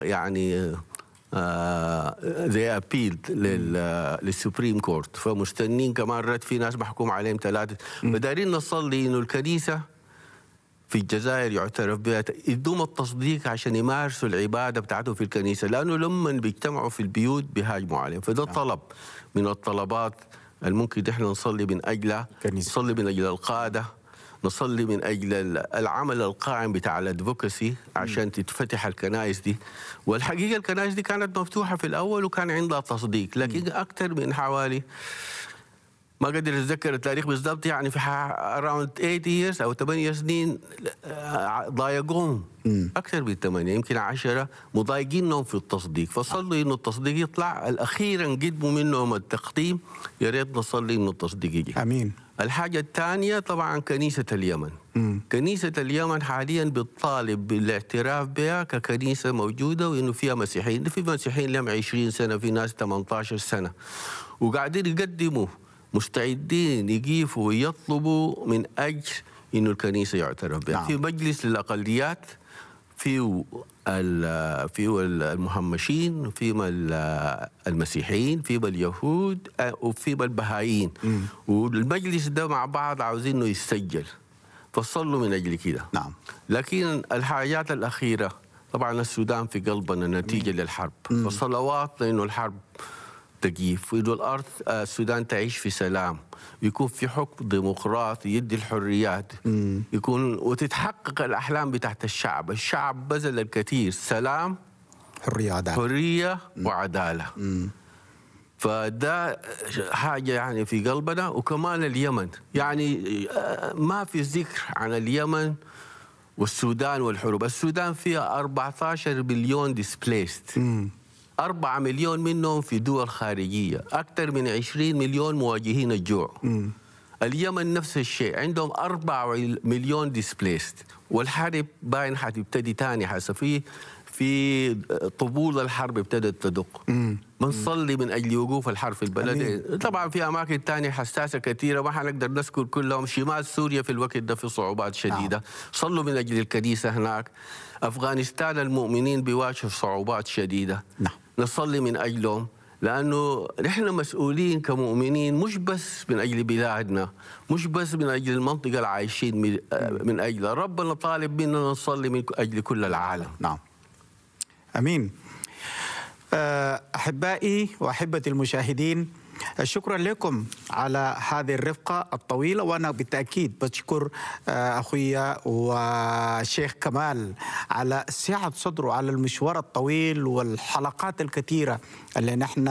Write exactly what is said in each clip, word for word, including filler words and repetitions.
يعني زي ابيل للسوبريم كورت، فمستنين كمان رد. في ناس محكوم عليهم ثلاثه. فدارين نصلي انه الكنيسه في الجزائر يعترف بها، يدوم التصديق عشان يمارسوا العباده بتاعتهم في الكنيسه، لانه لما بيجتمعوا في البيوت بيهاجموا عليهم. فده طلب من الطلبات الممكن احنا نصلي من اجلها. نصلي من اجل القاده، نصلي من اجل العمل القائم بتاع الادفوكسي عشان تتفتح الكنائس دي. والحقيقه الكنائس دي كانت مفتوحه في الاول وكان عندها تصديق، لكن اكثر من حوالي ما قدر اتذكر التاريخ بالضبط، يعني في اراوند ثمانية years او ثمانية سنين ضايقوهم اكثر من ثمانية، يمكن عشرة مضايقينهم في التصديق. فصلوا انه التصديق يطلع. الاخيرا قدموا منهم التقديم، يا ريت نصلي انه التصديق يجي. امين. الحاجه الثانيه طبعا كنيسه اليمن. مم. كنيسه اليمن حاليا بتطالب بالاعتراف بها ككنيسه موجوده وانه فيها مسيحيين. في مسيحيين لهم عشرين سنه، في ناس ثمانية عشر سنه، وقاعدين يقدموا مستعدين يقيفوا ويطلبوا من أجل إنه الكنيسة يعترف بها. نعم. في مجلس للأقليات، في في المهمشين، في المسيحيين، في اليهود، وفي البهائيين. والمجلس ده مع بعض عاوزين إنه يسجل، فصلوا من أجل كده. نعم. لكن الحاجات الأخيرة طبعا السودان في قلبنا نتيجة للحرب، فصلوات لأنه الحرب تقيف، وإنه الأرض السودان تعيش في سلام، يكون في حكم ديمقراطي يدي الحريات، مم. يكون وتتحقق الأحلام بتاعت الشعب. الشعب بذل الكثير، سلام، حرية وعدالة، حرية وعدالة. مم. فده حاجة يعني في قلبنا. وكمان اليمن، يعني ما في ذكر عن اليمن والسودان والحروب. السودان فيها أربعة عشر مليون ديسبليست، أربعة مليون منهم في دول خارجية، أكثر من عشرين مليون مواجهين الجوع. م. اليمن نفس الشيء، عندهم أربعة مليون ديسبليست، والحرب باين حتبتدي تاني حسب في في طبول الحرب ابتدت تدق. بنصلي من أجل وقوف الحرب في البلد. أمين. طبعا في أماكن تانية حساسة كثيرة ما حنقدر نذكر كلهم. شمال سوريا في الوقت ده في صعوبات شديدة. آه. صلوا من أجل الكنيسة هناك. أفغانستان المؤمنين بيواجهوا صعوبات شديدة. نعم. نصلي من أجلهم، لأنه نحن مسؤولين كمؤمنين مش بس من أجل بلادنا، مش بس من أجل المنطقة اللي عايشين من أجلها. ربنا طالب مننا نصلي من أجل كل العالم. نعم. أمين. أحبائي وأحبتي المشاهدين، شكرا لكم على هذه الرفقة الطويلة، وأنا بالتأكيد بشكر أخويا والشيخ كمال على سعة صدره على المشوار الطويل والحلقات الكثيرة اللي نحن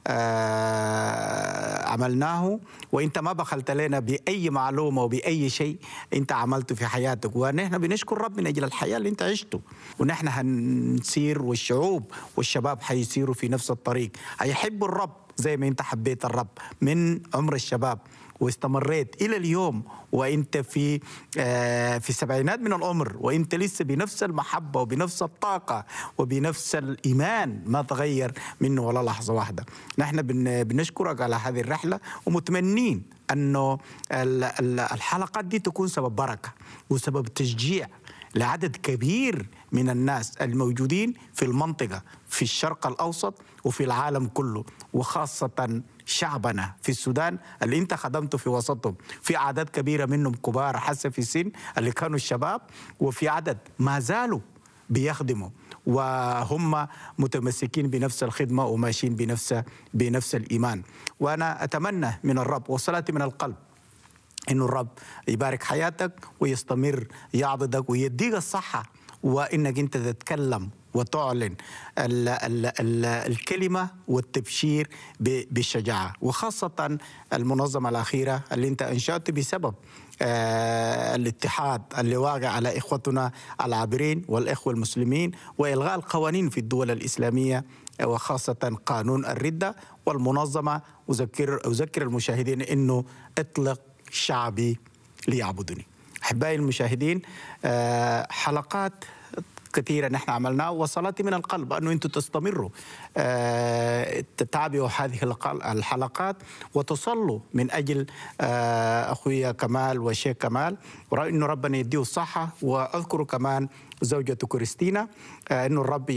عملناه، وإنت ما بخلت لنا بأي معلومة وبأي شيء أنت عملته في حياتك، ونحن بنشكر رب من أجل الحياة اللي أنت عشته، ونحن هنسير والشعوب والشباب حيسيروا في نفس الطريق، هيحبوا الرب زي ما انت حبيت الرب من عمر الشباب واستمريت الى اليوم، وانت في آه في السبعينات من العمر، وانت لسه بنفس المحبه وبنفس الطاقه وبنفس الايمان، ما تغير منه ولا لحظه واحده. نحن بن بنشكرك على هذه الرحله، ومتمنين انه الحلقات دي تكون سبب بركه وسبب تشجيع لعدد كبير من الناس الموجودين في المنطقة في الشرق الأوسط وفي العالم كله، وخاصة شعبنا في السودان اللي انت خدمته في وسطهم. في عدد كبيرة منهم كبار حسب في السن اللي كانوا الشباب، وفي عدد ما زالوا بيخدموا وهم متمسكين بنفس الخدمة وماشيين بنفس بنفس الإيمان. وأنا أتمنى من الرب وصلاتي من القلب إنه الرب يبارك حياتك ويستمر يعضدك ويديك الصحة، وإنك أنت تتكلم وتعلن ال ال ال الكلمة والتبشير بالشجاعة، وخاصة المنظمة الأخيرة اللي أنت أنشأت بسبب آه الاتحاد اللي واقع على إخوتنا العابرين والإخوة المسلمين، وإلغاء القوانين في الدول الإسلامية وخاصة قانون الردة. والمنظمة أذكر أذكر المشاهدين إنه اطلق شعبي ليعبدني. أحبائي المشاهدين، حلقات كثيرة نحن عملناها، وصلاتي من القلب أنه أنتم تستمروا تتابعوا هذه الحلقات وتصلوا من أجل أخويا كمال والشيخ كمال، وأنه ربنا يديه الصحة. وأذكر كمان زوجته كريستينا أنه الرب